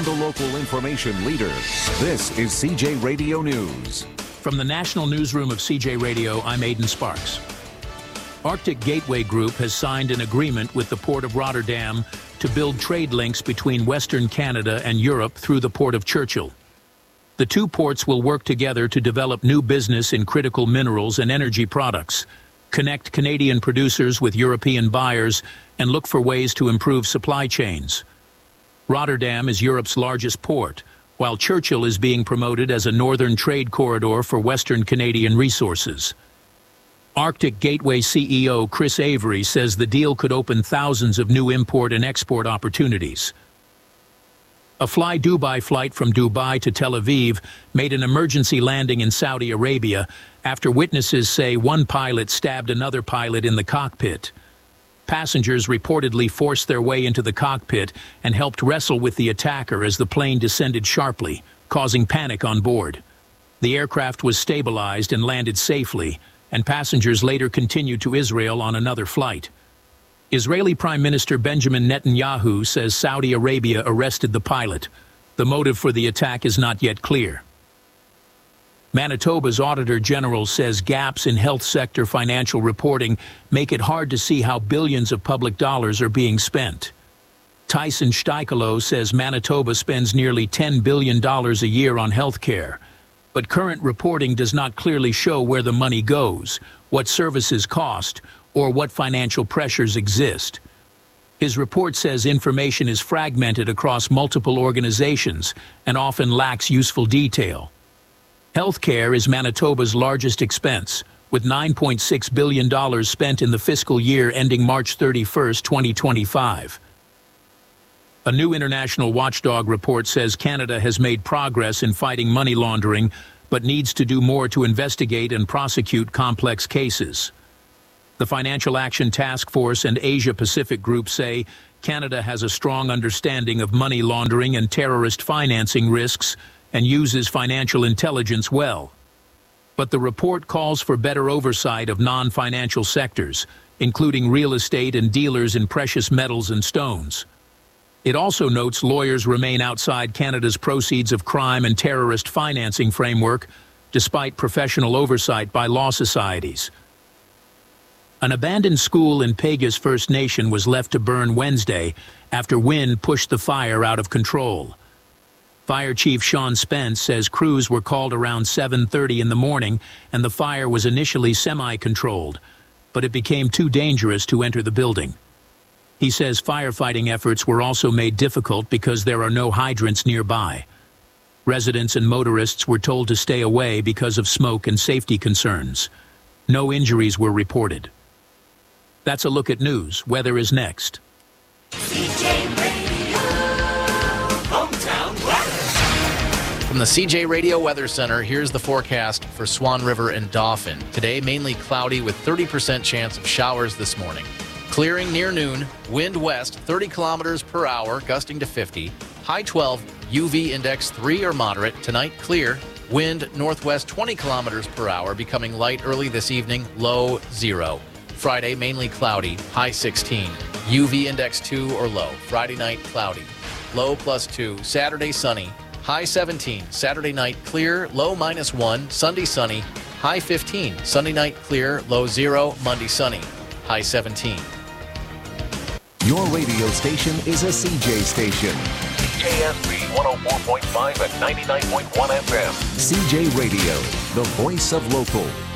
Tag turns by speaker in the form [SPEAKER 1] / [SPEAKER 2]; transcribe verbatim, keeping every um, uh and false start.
[SPEAKER 1] the local information leader. This is C J Radio News.
[SPEAKER 2] From the National Newsroom of C J Radio, I'm Aidan Sparks. Arctic Gateway Group has signed an agreement with the Port of Rotterdam to build trade links between Western Canada and Europe through the Port of Churchill. The two ports will work together to develop new business in critical minerals and energy products, connect Canadian producers with European buyers, and look for ways to improve supply chains. Rotterdam is Europe's largest port, while Churchill is being promoted as a northern trade corridor for Western Canadian resources. Arctic Gateway C E O Chris Avery says the deal could open thousands of new import and export opportunities. A Fly Dubai flight from Dubai to Tel Aviv made an emergency landing in Saudi Arabia after witnesses say one pilot stabbed another pilot in the cockpit. Passengers reportedly forced their way into the cockpit and helped wrestle with the attacker as the plane descended sharply, causing panic on board. The aircraft was stabilized and landed safely, and passengers later continued to Israel on another flight. Israeli Prime Minister Benjamin Netanyahu says Saudi Arabia arrested the pilot. The motive for the attack is not yet clear. Manitoba's Auditor General says gaps in health sector financial reporting make it hard to see how billions of public dollars are being spent. Tyson Steikelo says Manitoba spends nearly ten billion dollars a year on health care, but current reporting does not clearly show where the money goes, what services cost, or what financial pressures exist. His report says information is fragmented across multiple organizations and often lacks useful detail. Healthcare is Manitoba's largest expense, with nine point six billion dollars spent in the fiscal year ending March thirty-first, twenty twenty-five. A new international watchdog report says Canada has made progress in fighting money laundering, but needs to do more to investigate and prosecute complex cases. The Financial Action Task Force and Asia Pacific Group say Canada has a strong understanding of money laundering and terrorist financing risks and uses financial intelligence well. But the report calls for better oversight of non-financial sectors, including real estate and dealers in precious metals and stones. It also notes lawyers remain outside Canada's proceeds of crime and terrorist financing framework, despite professional oversight by law societies. An abandoned school in Peguis First Nation was left to burn Wednesday after wind pushed the fire out of control. Fire Chief Sean Spence says crews were called around seven thirty in the morning and the fire was initially semi-controlled, but it became too dangerous to enter the building. He says firefighting efforts were also made difficult because there are no hydrants nearby. Residents and motorists were told to stay away because of smoke and safety concerns. No injuries were reported. That's a look at news. Weather is next.
[SPEAKER 3] C J Radio, hometown weather.
[SPEAKER 4] From the C J Radio Weather Center, here's the forecast for Swan River and Dauphin. Today, mainly cloudy with thirty percent chance of showers this morning. Clearing near noon, wind west thirty kilometers per hour, gusting to fifty. High twelve, U V index three or moderate. Tonight, clear. Wind northwest twenty kilometers per hour, becoming light early this evening, low zero. Friday, mainly cloudy, high sixteen. U V index two or low. Friday night, cloudy. Low plus two. Saturday, sunny. High seventeen. Saturday night, clear. Low minus one. Sunday, sunny. High fifteen. Sunday night, clear. Low zero. Monday, sunny. High seventeen.
[SPEAKER 1] Your radio station is a C J station.
[SPEAKER 5] K S B one oh four point five and ninety-nine point one F M.
[SPEAKER 1] C J Radio, the voice of local.